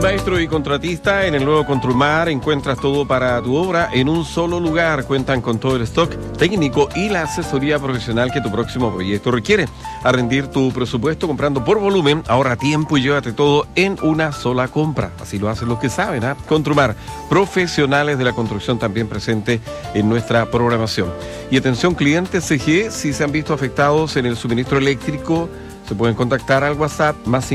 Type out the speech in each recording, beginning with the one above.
Maestro y contratista, en el nuevo Contrumar encuentras todo para tu obra en un solo lugar. Cuentan con todo el stock técnico y la asesoría profesional que tu próximo proyecto requiere. A rendir tu presupuesto comprando por volumen, ahorra tiempo y llévate todo en una sola compra. Así lo hacen los que saben, ¿ah? Contrumar, profesionales de la construcción también presente en nuestra programación. Y atención clientes CGE, si se han visto afectados en el suministro eléctrico, se pueden contactar al WhatsApp más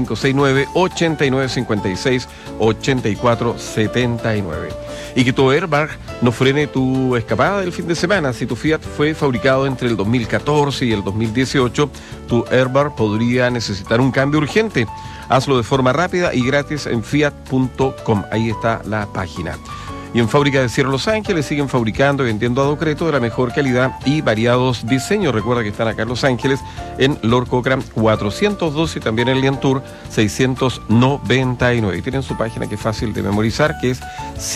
569-8956-8479. Y que tu airbag no frene tu escapada del fin de semana. Si tu Fiat fue fabricado entre el 2014 y el 2018, tu airbag podría necesitar un cambio urgente. Hazlo de forma rápida y gratis en fiat.com. Ahí está la página. Y en Fábrica de Cierre Los Ángeles siguen fabricando y vendiendo adocreto de la mejor calidad y variados diseños. Recuerda que están acá en Los Ángeles, en Lord Cochrane 412 y también en Liantour 699. Y tienen su página que es fácil de memorizar, que es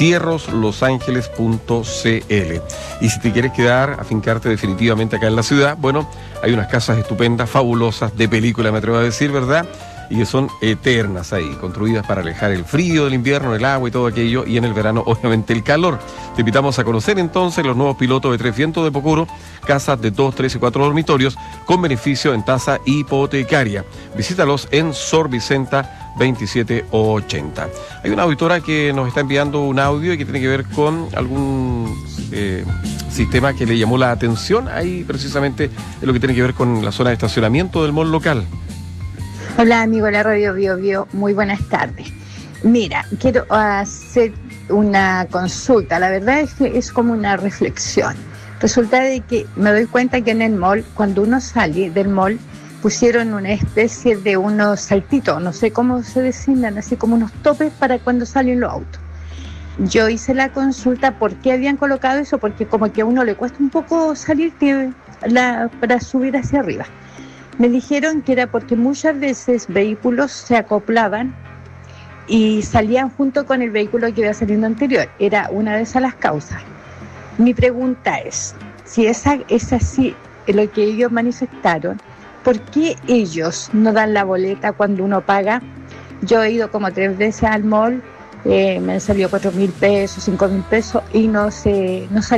cierroslosangeles.cl. Y si te quieres quedar, afincarte definitivamente acá en la ciudad, bueno, hay unas casas estupendas, fabulosas, de película, me atrevo a decir, ¿verdad? Y que son eternas ahí, construidas para alejar el frío del invierno, el agua y todo aquello, y en el verano, obviamente, el calor. Te invitamos a conocer entonces los nuevos pilotos de Tres Vientos de Pocuro, casas de 2, 3 y 4 dormitorios, con beneficio en tasa hipotecaria. Visítalos en Sor Vicenta 2780. Hay una auditora que nos está enviando un audio y que tiene que ver con algún sistema que le llamó la atención, ahí precisamente es lo que tiene que ver con la zona de estacionamiento del mall local. Hola amigo de la Radio Bio Bio, muy buenas tardes. Mira, quiero hacer una consulta, la verdad es que es como una reflexión. Resulta de que me doy cuenta que en el mall, cuando uno sale del mall, pusieron una especie de unos saltitos, no sé cómo se designan, así como unos topes para cuando salen los autos. Yo hice la consulta por qué habían colocado eso, porque como que a uno le cuesta un poco salir para subir hacia arriba. Me dijeron que era porque muchas veces vehículos se acoplaban y salían junto con el vehículo que iba saliendo anterior. Era una de esas las causas. Mi pregunta es, si esa es así lo que ellos manifestaron, ¿por qué ellos no dan la boleta cuando uno paga? Yo he ido como 3 veces al mall, me han salido 4.000 pesos, 5.000 pesos y no salí.